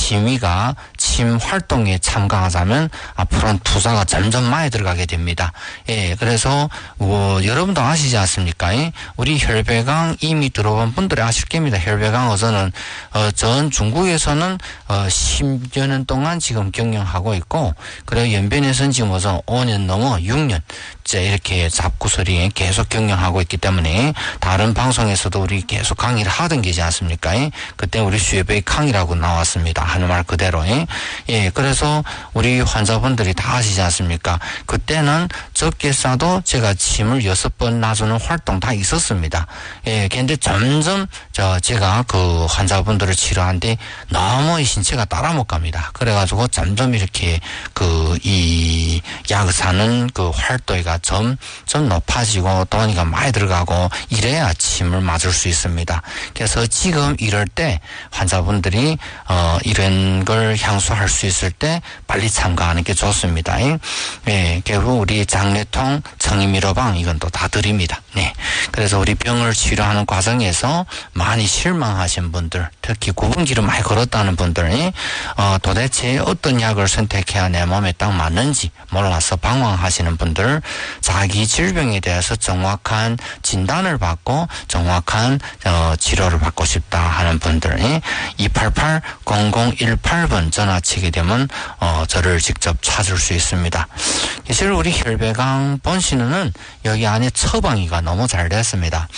심의가 침 활동에 참가하자면 앞으로는 투자가 점점 많이 들어가게 됩니다. 예, 그래서 여러분도 아시지 않습니까? 우리 혈배강 이미 들어본 분들이 아실 겁니다. 혈배강 어선은 전 중국에서는 10여 년 동안 지금 경영하고 있고, 그리고 연변에서는 지금 어서 5년 넘어 6년 이렇게 잡구설이 계속 경영하고 있기 때문에 다른 방송에서도 우리 계속 강의를 하던 게지 않습니까? 그때 우리 슈에베이 강의라고 나왔습니다. 하는 말 그대로. 예, 그래서 우리 환자분들이 다 아시지 않습니까? 그때는 적게 싸도 제가 침을 6번 놔주는 활동 다 있었습니다. 예, 근데 점점 제가 그 환자분들을 치료하는데 너무 이 신체가 따라 못 갑니다. 그래가지고 점점 이렇게 이 약 사는 그 활도가 좀 높아지고 돈이가 많이 들어가고 이래야 침을 맞을 수 있습니다. 그래서 지금 이럴 때 환자분들이 이런 걸 향수할 수 있을 때 빨리 참가하는 게 좋습니다. 예, 결국 우리 장내통, 청이미로방 이건 또 다 드립니다. 네. 그래서 우리 병을 치료하는 과정에서 많이 실망하신 분들, 특히 구분기를 많이 걸었다는 분들이 도대체 어떤 약을 선택해야 내 몸에 딱 맞는지 몰라서 방황하시는 분들, 자기 질병에 대해서 정확한 진단을 받고 정확한 치료를 받고 싶다 하는 분들이 288-0018번 전화치게 되면 저를 직접 찾을 수 있습니다. 사실 우리 혈배강 본신은 여기 안에 처방이가 너무 잘 됐습니다.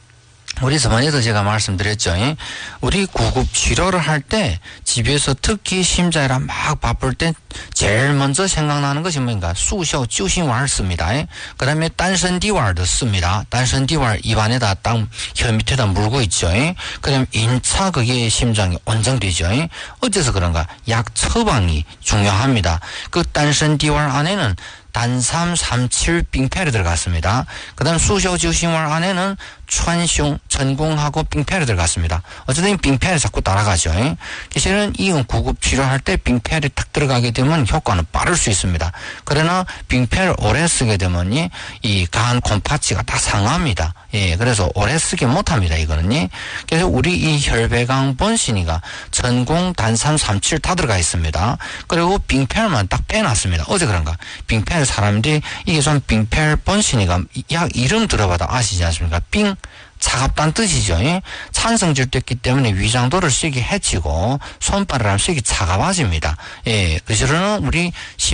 우리 저번에도 제가 말씀드렸죠. 우리 구급 치료를 할 때 집에서 특히 심자이라 막 바쁠 때 제일 먼저 생각나는 것이 뭔가 수쇼 쭈신왈 씁니다. 그 다음에 딴선디왈도 씁니다. 딴선디왈 입안에다 딱 혀 밑에다 물고 있죠. 그 다음에 인차 그게 심장이 원정되죠. 어째서 그런가? 약 처방이 중요합니다. 그 딴선디왈 안에는 단삼 37 빙패를 들어갔습니다. 그 다음 수쇼주신왈 안에는川芎, 전공하고 빙패를 들어갔습니다. 어쨌든 빙패를 자꾸 따라가죠. 사실은 이온 구급 치료할 때 빙패를 탁 들어가게 되면 효과는 빠를 수 있습니다. 그러나 빙패를 오래 쓰게 되면 이 간 곰파치가 다 상합니다. 예, 그래서 오래 쓰게 못합니다. 이거는. 그래서 우리 이 혈배강 본신이가 전공, 단삼, 37 다 들어가 있습니다. 그리고 빙패만 딱 빼놨습니다. 어제 그런가? 빙패 사람들이 이게 좀 빙패 본신이가 약 이름 들어봐도 아시지 않습니까? 빙 차갑다는 뜻이죠. 찬성질 됐기 때문에 위장도를 쓰기 해치고 손발을 하면 쓰기 차가워집니다. 예, 그래서는 우리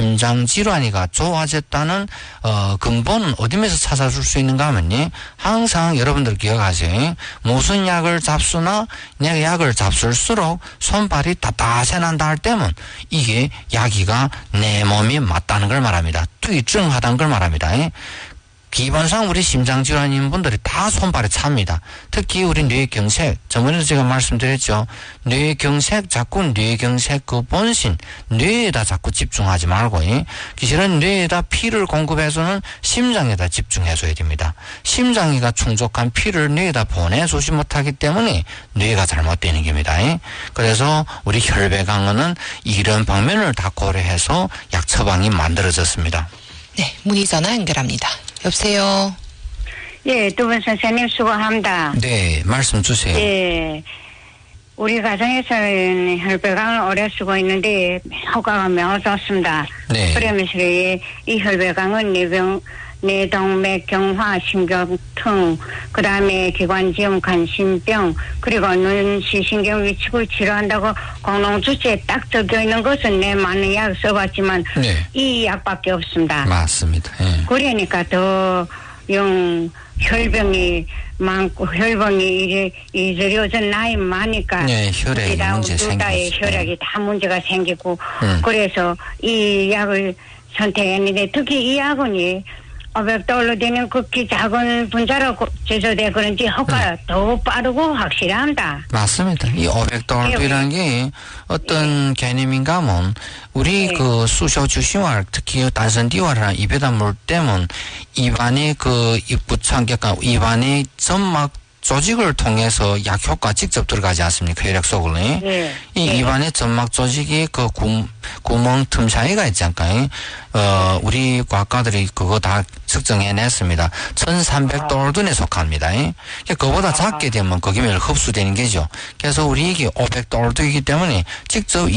심장질환이가 좋아졌다는 근본은 어디에서 찾아줄 수 있는가 하면 항상 여러분들 기억하세요. 무슨 약을 잡수나 내가 약을 잡술수록 손발이 따뜻해난다 할 때면 이게 약이가 내 몸에 맞다는 걸 말합니다. 뚜이증하다는 걸 말합니다. 기본상 우리 심장질환인 분들이 다 손발에 찹니다. 특히 우리 뇌경색, 저번에도 제가 말씀드렸죠. 뇌경색, 자꾸 뇌경색 그 본신, 뇌에다 자꾸 집중하지 말고, 사실은 뇌에다 피를 공급해서는 심장에다 집중해줘야 됩니다. 심장이가 충족한 피를 뇌에다 보내주지 못하기 때문에 뇌가 잘못되는 겁니다. 그래서 우리 혈배강은 이런 방면을 다 고려해서 약 처방이 만들어졌습니다. 네, 문의 전화 연결합니다. 여보세요. 예, 두 분 선생님 수고합니다. 네, 말씀 주세요. 예, 우리 가정에서는 혈배강을 오래 쓰고 있는데 효과가 매우 좋습니다. 네. 그러면서 이 혈배강은 뇌동맥 경화, 신경통, 그 다음에 기관지염, 간신병, 그리고 눈, 시신경 위축을 치료한다고 공동주체에 딱 적혀 있는 것은 내 많은 약 써봤지만 네. 이 약밖에 없습니다. 맞습니다. 예. 그러니까 더 혈병이 많고 혈병이 이제 요즘 나이 많으니까 네, 혈액 문제 생기죠. 혈액이 다 문제가 생기고 그래서 이 약을 선택했는데 특히 이 약은 500달러 되는 극히 작은 분자라고 제조돼 그런지 효과가 더 빠르고 확실합니다. 맞습니다. 이 500달러라는 게 어떤 개념인가 하면 우리 그 수쇼주신왈 특히 단선디왈이나 입에다 물 때면 입안에 그 입구창 약간 입안에 점막 조직을 통해서 약 효과 직접 들어가지 않습니까? 혈액 속으로. 이 입안에 점막 조직이 그 구멍 틈 사이가 있지 않을까요? 우리 과학가들이 그거 다 측정해냈습니다. 1300달러에 속합니다. 그거보다 작게 되면 거기면 흡수되는 게죠. 그래서 우리 이게 500달러이기 때문에 직접